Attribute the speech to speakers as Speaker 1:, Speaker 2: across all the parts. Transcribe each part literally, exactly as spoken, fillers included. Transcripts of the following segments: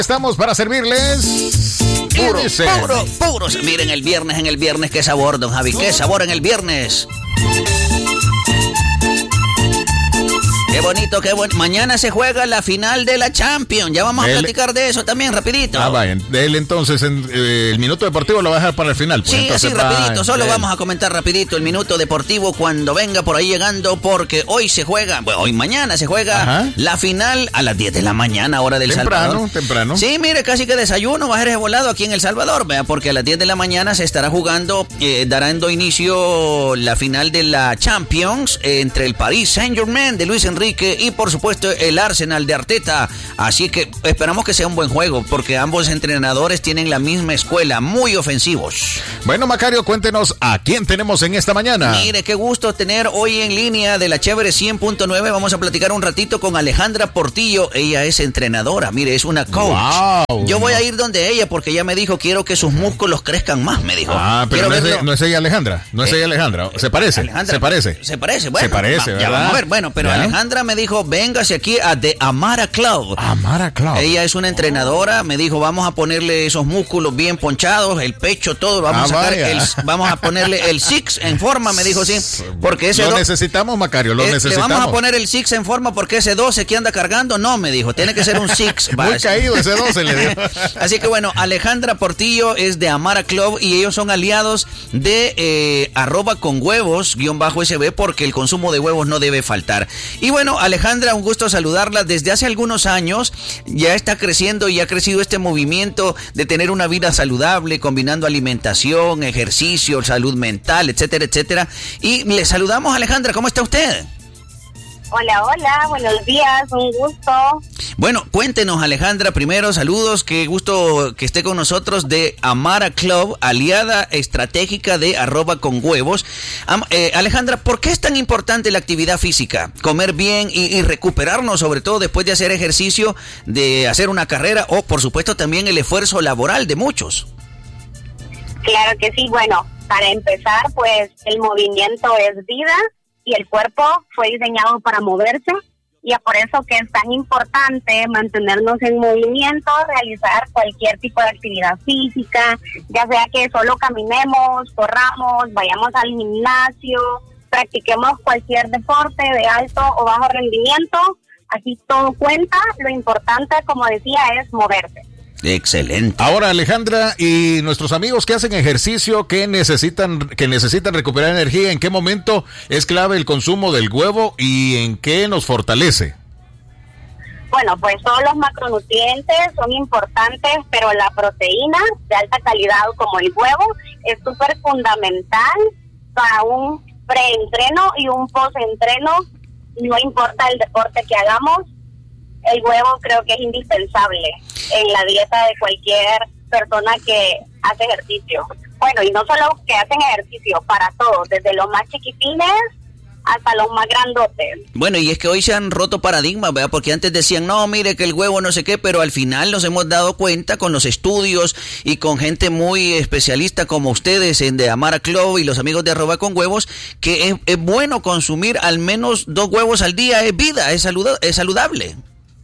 Speaker 1: Estamos para servirles.
Speaker 2: Puro, puro, puro. Miren, el viernes, en el viernes, qué sabor, don Javi, qué sabor en el viernes. Qué bonito, qué bueno. Mañana se juega la final de la Champions. Ya vamos a él, platicar de eso también, rapidito.
Speaker 1: Ah, vaya. Él entonces, en, eh, el minuto deportivo lo va a dejar para el final. Pues.
Speaker 2: Sí,
Speaker 1: entonces,
Speaker 2: así rapidito.
Speaker 1: Va,
Speaker 2: Solo
Speaker 1: él.
Speaker 2: vamos a comentar rapidito el minuto deportivo cuando venga por ahí llegando, porque hoy se juega, bueno, hoy mañana se juega Ajá. la final a las diez de la mañana, hora del
Speaker 1: temprano,
Speaker 2: Salvador.
Speaker 1: Temprano, temprano.
Speaker 2: Sí, mire, casi que desayuno, va a ser volado aquí en El Salvador, vea, porque a las diez de la mañana se estará jugando, eh, darando inicio la final de la Champions eh, entre el Paris Saint-Germain de Luis Enrique y por supuesto puesto el Arsenal de Arteta, así que esperamos que sea un buen juego porque ambos entrenadores tienen la misma escuela, muy ofensivos.
Speaker 1: Bueno, Macario, cuéntenos a quién tenemos en esta mañana.
Speaker 2: Mire, qué gusto tener hoy en línea de la Chévere cien punto nueve. Vamos a platicar un ratito con Alejandra Portillo. Ella es entrenadora, mire, es una coach. Wow. Yo voy a ir donde ella porque ella me dijo, quiero que sus músculos crezcan más, me dijo.
Speaker 1: Ah, pero no es, de, no es ella Alejandra, no es eh, ella Alejandra, se parece,
Speaker 2: Alejandra,
Speaker 1: se parece.
Speaker 2: Se parece, bueno.
Speaker 1: Se parece,
Speaker 2: va,
Speaker 1: ¿verdad?
Speaker 2: Ya vamos a ver, bueno, pero ¿ya? Alejandra me dijo, véngase aquí a The Amara Club.
Speaker 1: Amara Club.
Speaker 2: Ella es una entrenadora, me dijo, vamos a ponerle esos músculos bien ponchados, el pecho, todo, vamos ah, a sacar el, vamos a ponerle el six en forma, me dijo, sí, porque ese
Speaker 1: lo
Speaker 2: do,
Speaker 1: necesitamos, Macario, lo eh, necesitamos.
Speaker 2: Le vamos a poner el six en forma porque ese doce que anda cargando, no, me dijo, tiene que ser un six.
Speaker 1: Muy caído ese doce, le digo.
Speaker 2: Así que bueno, Alejandra Portillo es de Amara Club y ellos son aliados de eh, arroba con huevos, guión bajo S B, porque el consumo de huevos no debe faltar. Y bueno, Alejandra, un gusto saludarla. Desde hace algunos años ya está creciendo y ha crecido este movimiento de tener una vida saludable, combinando alimentación, ejercicio, salud mental, etcétera, etcétera. Y le saludamos, Alejandra, ¿cómo está usted?
Speaker 3: Hola, hola, buenos días, un gusto.
Speaker 2: Bueno, cuéntenos, Alejandra, primero, saludos, qué gusto que esté con nosotros de Amara Club, aliada estratégica de arroba con huevos. Am, eh, Alejandra, ¿por qué es tan importante la actividad física? Comer bien y, y recuperarnos, sobre todo después de hacer ejercicio, de hacer una carrera o, por supuesto, también el esfuerzo laboral de muchos.
Speaker 3: Claro que sí, bueno, para empezar, pues el movimiento es vida. Y el cuerpo fue diseñado para moverse y es por eso que es tan importante mantenernos en movimiento, realizar cualquier tipo de actividad física, ya sea que solo caminemos, corramos, vayamos al gimnasio, practiquemos cualquier deporte de alto o bajo rendimiento, aquí todo cuenta, lo importante, como decía, es moverse.
Speaker 2: Excelente.
Speaker 1: Ahora, Alejandra, y nuestros amigos que hacen ejercicio, que necesitan que necesitan recuperar energía, ¿en qué momento es clave el consumo del huevo y en qué nos fortalece?
Speaker 3: Bueno, pues todos los macronutrientes son importantes, pero la proteína de alta calidad como el huevo es súper fundamental para un preentreno y un postentreno, no importa el deporte que hagamos. El huevo creo que es indispensable en la dieta de cualquier persona que hace ejercicio. Bueno, y no solo que hacen ejercicio, para todos, desde los más chiquitines hasta los más grandotes.
Speaker 2: Bueno, y es que hoy se han roto paradigmas, ¿verdad? Porque antes decían, no, mire que el huevo no sé qué, pero al final nos hemos dado cuenta con los estudios y con gente muy especialista como ustedes en de Amara Club y los amigos de arroba con huevos, que es, es bueno consumir al menos dos huevos al día, es vida, es, saluda, es saludable.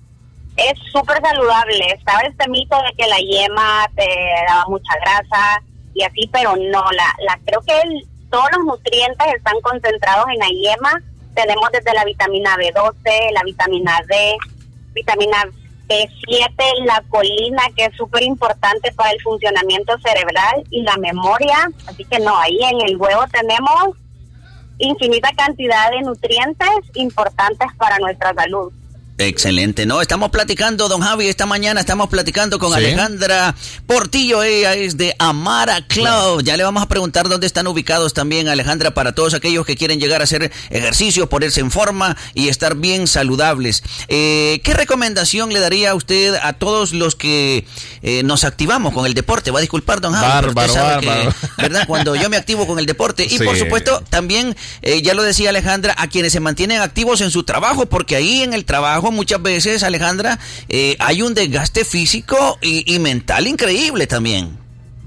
Speaker 3: Es súper saludable. Estaba este mito de que la yema te daba mucha grasa y así, pero no, la, la creo que el, todos los nutrientes están concentrados en la yema. Tenemos desde la vitamina B doce, la vitamina D, vitamina B siete, la colina, que es súper importante para el funcionamiento cerebral y la memoria. Así que no, ahí en el huevo tenemos infinita cantidad de nutrientes importantes para nuestra salud.
Speaker 2: Excelente, ¿no? Estamos platicando, don Javi, esta mañana estamos platicando con ¿sí? Alejandra Portillo, ella es de Amara Club. Claro. Ya le vamos a preguntar dónde están ubicados también, Alejandra, para todos aquellos que quieren llegar a hacer ejercicio, ponerse en forma y estar bien saludables. Eh, ¿Qué recomendación le daría a usted a todos los que eh, nos activamos con el deporte? Va a disculpar, don Javi,
Speaker 1: bárbaro,
Speaker 2: usted sabe
Speaker 1: bárbaro.
Speaker 2: que, ¿verdad? Cuando yo me activo con el deporte y sí. Por supuesto también, eh, ya lo decía Alejandra, a quienes se mantienen activos en su trabajo, porque ahí en el trabajo muchas veces, Alejandra, eh, hay un desgaste físico y, y mental increíble también.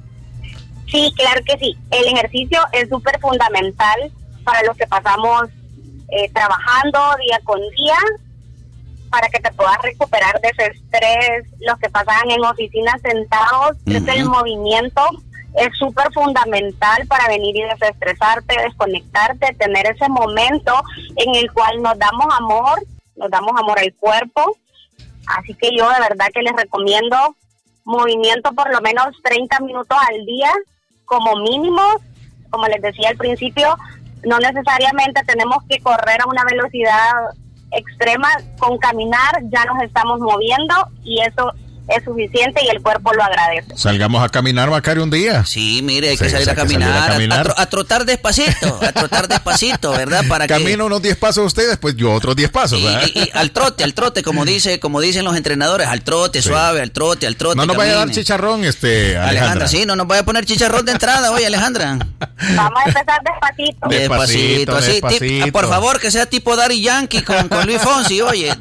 Speaker 3: Sí, claro que sí. El ejercicio es súper fundamental para los que pasamos eh, trabajando día con día para que te puedas recuperar de ese estrés, los que pasaban en oficinas sentados. Uh-huh. Creo que el movimiento es súper fundamental para venir y desestresarte, desconectarte, tener ese momento en el cual nos damos amor, nos damos amor al cuerpo. Así que yo de verdad que les recomiendo movimiento por lo menos treinta minutos al día como mínimo. Como les decía al principio, no necesariamente tenemos que correr a una velocidad extrema, con caminar ya nos estamos moviendo y eso es suficiente y el cuerpo lo agradece.
Speaker 1: Salgamos a caminar, Macario, un día.
Speaker 2: Sí, mire, hay que, sí, salir, a caminar, que salir a caminar, a, tro- a trotar despacito, a trotar despacito, ¿verdad? Para
Speaker 1: Camino
Speaker 2: que...
Speaker 1: unos diez pasos ustedes, pues yo otros diez pasos, ¿verdad?
Speaker 2: Y, y, y al trote, al trote, como dice, como dicen los entrenadores, al trote, sí. Suave, al trote, al trote.
Speaker 1: No nos
Speaker 2: camine.
Speaker 1: vaya a dar chicharrón, este, Alejandra.
Speaker 2: Alejandra, sí, no nos vaya a poner chicharrón de entrada, oye, Alejandra.
Speaker 3: Vamos a empezar despacito.
Speaker 2: Despacito, así, despacito. Tip, por favor, que sea tipo Daddy Yankee con, con Luis Fonsi, oye,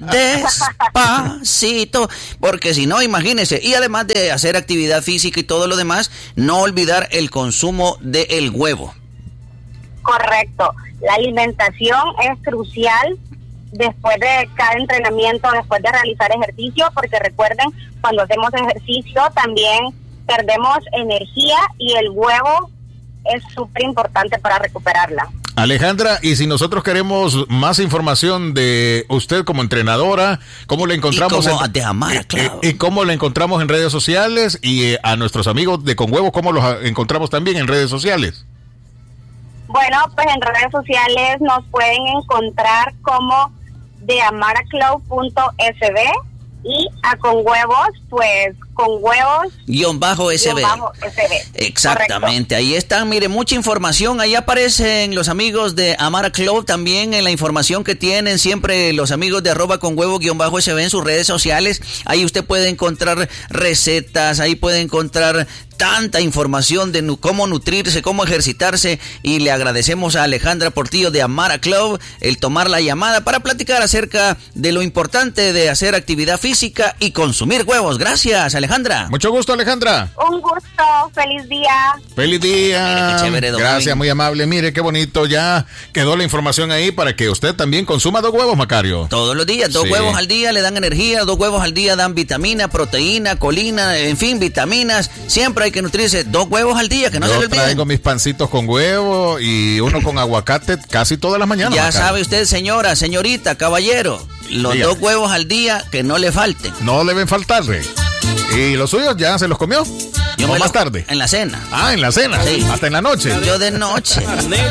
Speaker 2: despacito, porque si no, imagínese, y además de hacer actividad física y todo lo demás, no olvidar el consumo del huevo.
Speaker 3: Correcto. La alimentación es crucial después de cada entrenamiento, después de realizar ejercicio, porque recuerden, cuando hacemos ejercicio también perdemos energía y el huevo es súper importante para recuperarla.
Speaker 1: Alejandra, y si nosotros queremos más información de usted como entrenadora, ¿cómo la encontramos?
Speaker 2: Y, como
Speaker 1: en,
Speaker 2: de Amara, claro.
Speaker 1: y, y cómo la encontramos en redes sociales, y eh, a nuestros amigos de Con Huevo, ¿cómo los encontramos también en redes sociales?
Speaker 3: Bueno, pues en redes sociales nos pueden encontrar como de amara club punto s b y a Con Huevos, pues Con Huevos
Speaker 2: guión bajo S B. Exactamente, correcto. Ahí están, mire, mucha información, ahí aparecen los amigos de Amara Club también en la información que tienen siempre los amigos de arroba con huevo guión bajo S B en sus redes sociales. Ahí usted puede encontrar recetas, ahí puede encontrar tanta información de nu- cómo nutrirse, cómo ejercitarse, y le agradecemos a Alejandra Portillo de Amara Club el tomar la llamada para platicar acerca de lo importante de hacer actividad física y consumir huevos. Gracias, Alejandra.
Speaker 1: Mucho gusto, Alejandra.
Speaker 3: Un gusto, feliz día.
Speaker 1: Feliz día. Qué chévere, gracias, muy amable. Mire, qué bonito, ya quedó la información ahí para que usted también consuma dos huevos, Macario.
Speaker 2: Todos los días, dos sí. huevos al día le dan energía, dos huevos al día dan vitamina, proteína, colina, en fin, vitaminas. Siempre hay que nutrirse, dos huevos al día, que no
Speaker 1: Yo
Speaker 2: se le olviden.
Speaker 1: traigo mis pancitos con huevo y uno con aguacate casi todas las mañanas.
Speaker 2: Ya
Speaker 1: Macario.
Speaker 2: sabe usted, señora, señorita, caballero, los Dígame. dos huevos al día que no le falten.
Speaker 1: No deben faltarle. ¿Y los suyos ya se los comió?
Speaker 2: Yo
Speaker 1: ¿O
Speaker 2: me
Speaker 1: más
Speaker 2: lo,
Speaker 1: tarde?
Speaker 2: En la cena.
Speaker 1: Ah, en la cena.
Speaker 2: Sí.
Speaker 1: Hasta en la noche.
Speaker 2: Yo de noche.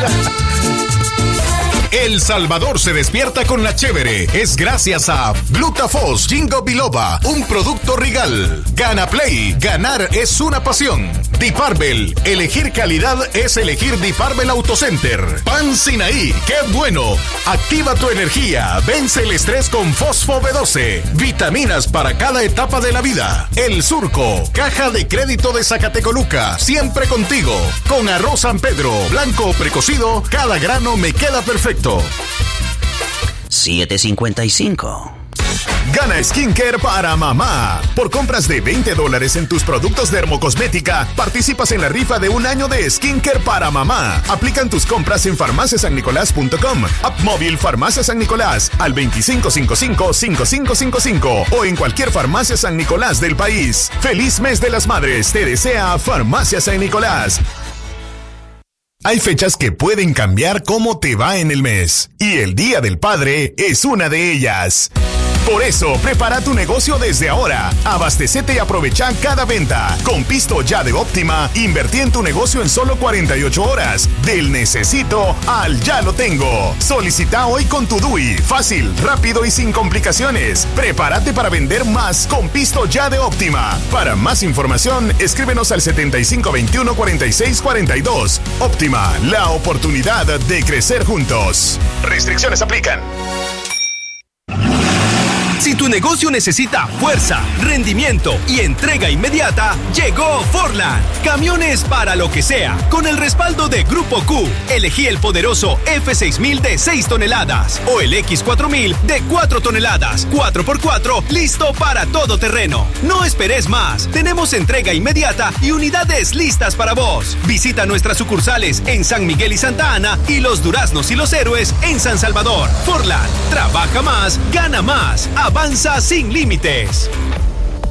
Speaker 4: El Salvador se despierta con la chévere. Es gracias a Glutafos Jingo Biloba, un producto Regal. Gana Play, ganar es una pasión. Diparbel, elegir calidad es elegir Diparbel Autocenter. Pan Sinaí, qué bueno. Activa tu energía, vence el estrés con Fosfo B doce. Vitaminas para cada etapa de la vida. El Surco, caja de crédito de Zacatecoluca, siempre contigo. Con arroz San Pedro, blanco o precocido, cada grano me queda perfecto.
Speaker 2: siete cincuenta y cinco.
Speaker 4: Gana skincare para mamá. Por compras de veinte dólares en tus productos dermocosmética, participas en la rifa de un año de skincare para mamá. Aplican tus compras en farmacia san nicolás punto com, app móvil Farmacia San Nicolás al veinticinco cincuenta y cinco, cincuenta y cinco cincuenta y cinco o en cualquier farmacia San Nicolás del país. Feliz mes de las madres, te desea Farmacia San Nicolás. Hay fechas que pueden cambiar cómo te va en el mes, y el Día del Padre es una de ellas. Por eso, prepara tu negocio desde ahora. Abastecete y aprovecha cada venta. Con Pisto Ya de Óptima, invertí en tu negocio en solo cuarenta y ocho horas. Del necesito al ya lo tengo. Solicita hoy con tu D U I. Fácil, rápido y sin complicaciones. Prepárate para vender más con Pisto Ya de Óptima. Para más información, escríbenos al setenta y cinco veintiuno cuarenta y seis cuarenta y dos. Óptima, la oportunidad de crecer juntos. Restricciones aplican.
Speaker 5: Si tu negocio necesita fuerza, rendimiento y entrega inmediata, llegó Forland. Camiones para lo que sea, con el respaldo de Grupo Q. Elegí el poderoso F seis mil de seis toneladas o el X cuatro mil de cuatro toneladas. cuatro por cuatro, listo para todo terreno. No esperes más. Tenemos entrega inmediata y unidades listas para vos. Visita nuestras sucursales en San Miguel y Santa Ana y Los Duraznos y Los Héroes en San Salvador. Forland, trabaja más, gana más. Avanza Confianza sin límites.